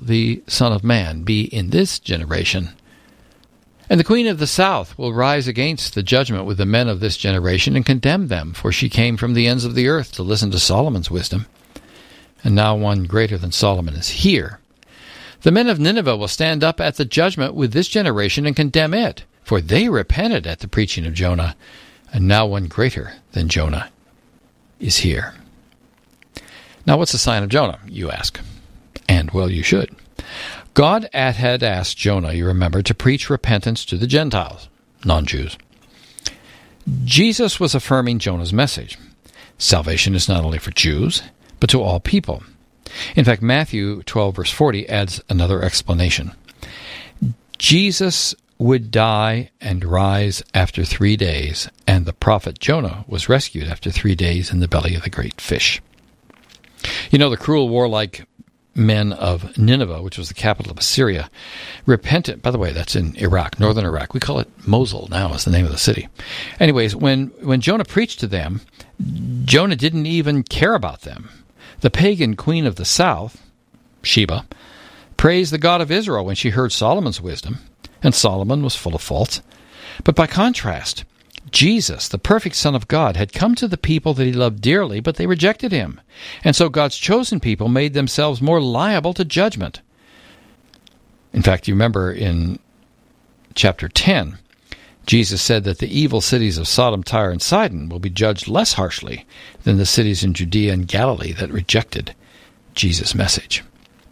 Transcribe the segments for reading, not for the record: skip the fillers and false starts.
the Son of Man be in this generation? And the queen of the south will rise against the judgment with the men of this generation and condemn them, for she came from the ends of the earth to listen to Solomon's wisdom. And now one greater than Solomon is here. The men of Nineveh will stand up at the judgment with this generation and condemn it, for they repented at the preaching of Jonah, and now one greater than Jonah is here. Now what's the sign of Jonah, you ask? And well, you should. God had asked Jonah, you remember, to preach repentance to the Gentiles, non-Jews. Jesus was affirming Jonah's message. Salvation is not only for Jews, but to all people. In fact, Matthew 12, verse 40 adds another explanation. Jesus would die and rise after 3 days, and the prophet Jonah was rescued after 3 days in the belly of the great fish. You know, the cruel, warlike men of Nineveh, which was the capital of Assyria, repented. By the way, that's in Iraq, northern Iraq. We call it Mosul now is the name of the city. Anyways, when Jonah preached to them, Jonah didn't even care about them. The pagan queen of the south, Sheba, praised the God of Israel when she heard Solomon's wisdom, and Solomon was full of faults. But by contrast, Jesus, the perfect Son of God, had come to the people that he loved dearly, but they rejected him. And so God's chosen people made themselves more liable to judgment. In fact, you remember in chapter 10, Jesus said that the evil cities of Sodom, Tyre, and Sidon will be judged less harshly than the cities in Judea and Galilee that rejected Jesus' message.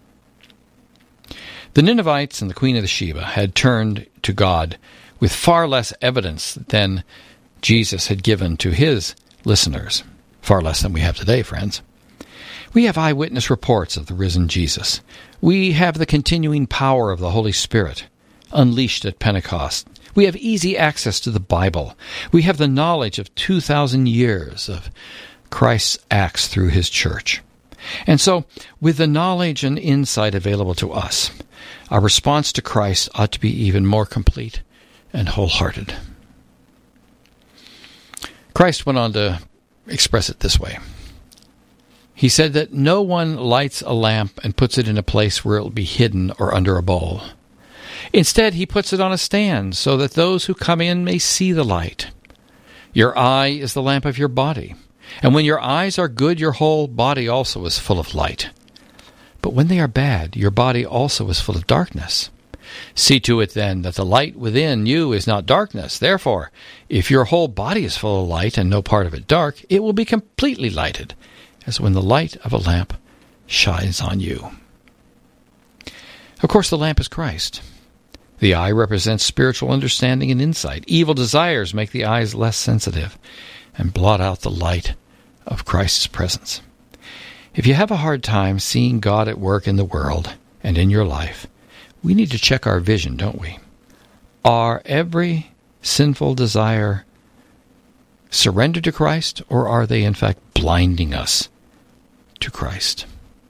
The Ninevites and the Queen of the Sheba had turned to God with far less evidence than Jesus had given to his listeners. Far less than we have today, friends. We have eyewitness reports of the risen Jesus. We have the continuing power of the Holy Spirit, unleashed at Pentecost. We have easy access to the Bible. We have the knowledge of 2,000 years of Christ's acts through his church. And so, with the knowledge and insight available to us, our response to Christ ought to be even more complete and wholehearted. Christ went on to express it this way. He said that no one lights a lamp and puts it in a place where it will be hidden or under a bowl. Instead, he puts it on a stand so that those who come in may see the light. Your eye is the lamp of your body, and when your eyes are good, your whole body also is full of light. But when they are bad, your body also is full of darkness. See to it, then, that the light within you is not darkness. Therefore, if your whole body is full of light and no part of it dark, it will be completely lighted, as when the light of a lamp shines on you. Of course, the lamp is Christ. The eye represents spiritual understanding and insight. Evil desires make the eyes less sensitive and blot out the light of Christ's presence. If you have a hard time seeing God at work in the world and in your life, we need to check our vision, don't we? Are every sinful desire surrendered to Christ, or are they in fact blinding us to Christ?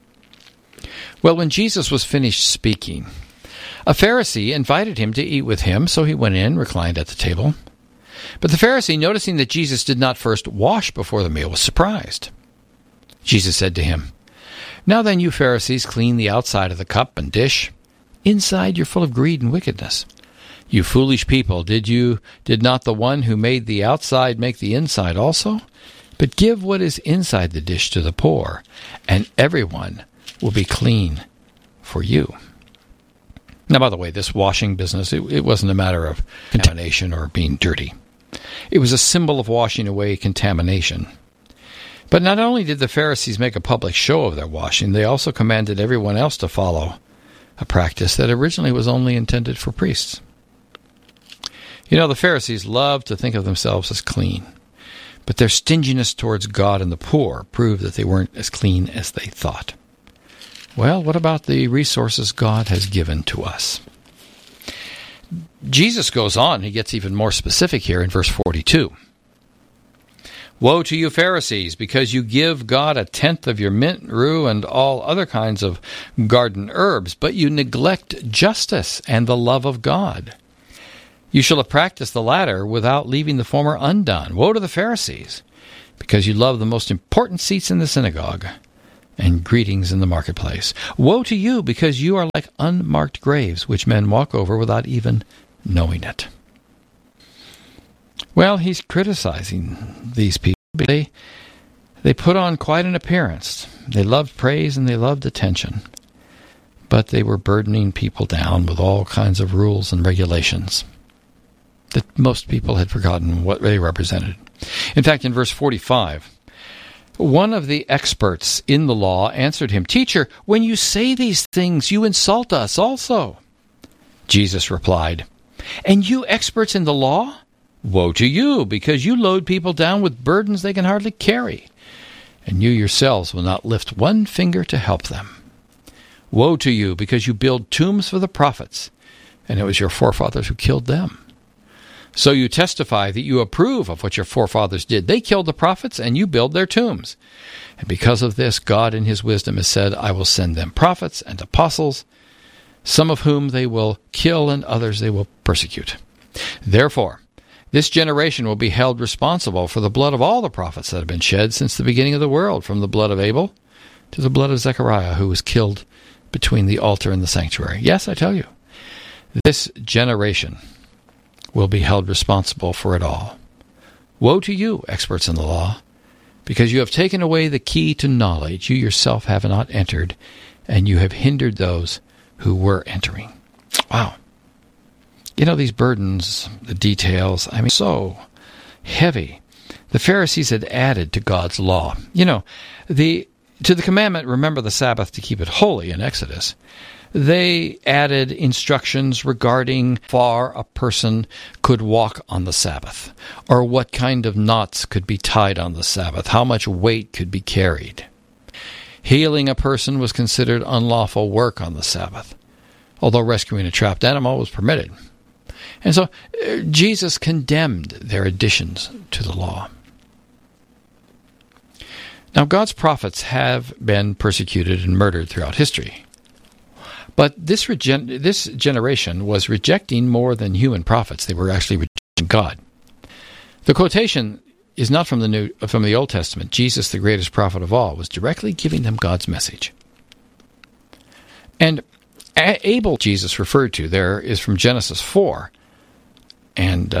Well, when Jesus was finished speaking, a Pharisee invited him to eat with him, so he went in, reclined at the table. But the Pharisee, noticing that Jesus did not first wash before the meal, was surprised. Jesus said to him, "Now then, you Pharisees clean the outside of the cup and dish. Inside you're full of greed and wickedness. You foolish people, did not the one who made the outside make the inside also? But give what is inside the dish to the poor, and everyone will be clean for you." Now, by the way, this washing business, it wasn't a matter of contamination or being dirty. It was a symbol of washing away contamination. But not only did the Pharisees make a public show of their washing, they also commanded everyone else to follow a practice that originally was only intended for priests. You know, the Pharisees loved to think of themselves as clean, but their stinginess towards God and the poor proved that they weren't as clean as they thought. Well, what about the resources God has given to us? Jesus goes on, he gets even more specific here in verse 42. "Woe to you, Pharisees, because you give God a tenth of your mint, rue, and all other kinds of garden herbs, but you neglect justice and the love of God. You shall have practiced the latter without leaving the former undone. Woe to the Pharisees, because you love the most important seats in the synagogue and greetings in the marketplace. Woe to you, because you are like unmarked graves, which men walk over without even knowing it. Well, he's criticizing these people. They put on quite an appearance. They loved praise and they loved attention. But they were burdening people down with all kinds of rules and regulations that most people had forgotten what they represented. In fact, in verse 45, one of the experts in the law answered him, "Teacher, when you say these things, you insult us also." Jesus replied, "And you experts in the law? Woe to you, because you load people down with burdens they can hardly carry, and you yourselves will not lift one finger to help them. Woe to you, because you build tombs for the prophets, and it was your forefathers who killed them. So you testify that you approve of what your forefathers did. They killed the prophets, and you build their tombs. And because of this, God in his wisdom has said, I will send them prophets and apostles, some of whom they will kill and others they will persecute. Therefore, this generation will be held responsible for the blood of all the prophets that have been shed since the beginning of the world, from the blood of Abel to the blood of Zechariah, who was killed between the altar and the sanctuary. Yes, I tell you, this generation will be held responsible for it all. Woe to you, experts in the law, because you have taken away the key to knowledge. You yourself have not entered, and you have hindered those who were entering. Wow. You know, these burdens, the details, so heavy. The Pharisees had added to God's law. You know, to the commandment, remember the Sabbath to keep it holy in Exodus, they added instructions regarding how far a person could walk on the Sabbath, or what kind of knots could be tied on the Sabbath, how much weight could be carried. Healing a person was considered unlawful work on the Sabbath, although rescuing a trapped animal was permitted. And so Jesus condemned their additions to the law. Now, God's prophets have been persecuted and murdered throughout history. But this generation was rejecting more than human prophets. They were actually rejecting God. The quotation is not from the Old Testament. Jesus, the greatest prophet of all, was directly giving them God's message. And Abel, Jesus referred to there, is from Genesis 4. And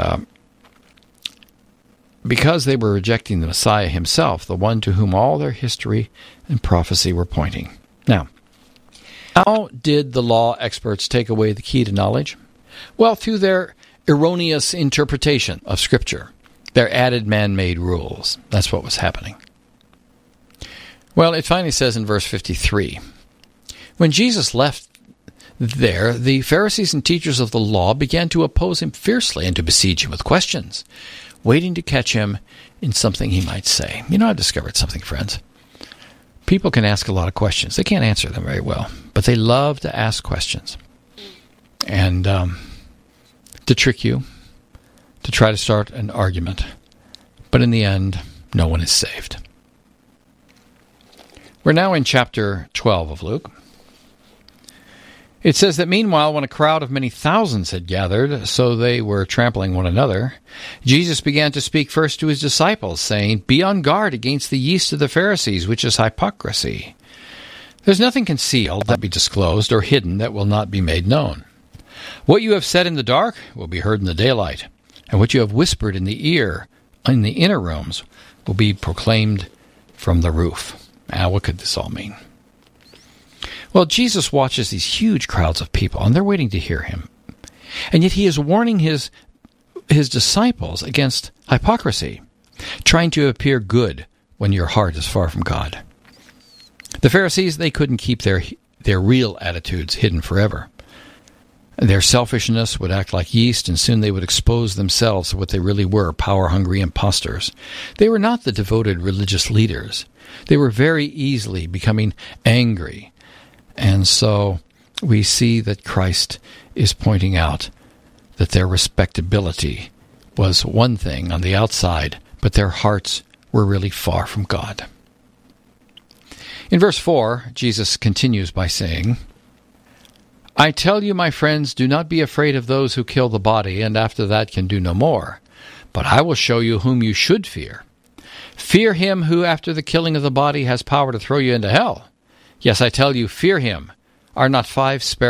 because they were rejecting the Messiah himself, the one to whom all their history and prophecy were pointing. Now, how did the law experts take away the key to knowledge? Well, through their erroneous interpretation of Scripture, their added man-made rules. That's what was happening. Well, it finally says in verse 53, when Jesus left there, the Pharisees and teachers of the law began to oppose him fiercely and to besiege him with questions, waiting to catch him in something he might say. You know, I've discovered something, friends. People can ask a lot of questions. They can't answer them very well, but they love to ask questions and to trick you, to try to start an argument. But in the end, no one is saved. We're now in chapter 12 of Luke. It says that meanwhile, when a crowd of many thousands had gathered, so they were trampling one another, Jesus began to speak first to his disciples, saying, Be on guard against the yeast of the Pharisees, which is hypocrisy. There's nothing concealed that be disclosed, or hidden that will not be made known. What you have said in the dark will be heard in the daylight, and what you have whispered in the ear in the inner rooms will be proclaimed from the roof. Now, what could this all mean? Well, Jesus watches these huge crowds of people, and they're waiting to hear him. And yet he is warning his disciples against hypocrisy, trying to appear good when your heart is far from God. The Pharisees, they couldn't keep their real attitudes hidden forever. Their selfishness would act like yeast, and soon they would expose themselves to what they really were, power-hungry impostors. They were not the devoted religious leaders. They were very easily becoming angry. And so we see that Christ is pointing out that their respectability was one thing on the outside, but their hearts were really far from God. In verse 4, Jesus continues by saying, I tell you, my friends, do not be afraid of those who kill the body, and after that can do no more. But I will show you whom you should fear. Fear him who, after the killing of the body, has power to throw you into hell. Yes, I tell you, fear him. Are not 5 sparrows